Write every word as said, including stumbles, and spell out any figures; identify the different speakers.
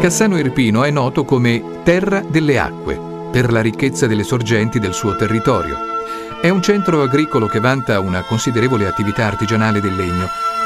Speaker 1: Cassano Irpino è noto come Terra delle Acque, per la ricchezza delle sorgenti del suo territorio. È un centro agricolo che vanta una considerevole attività artigianale del legno,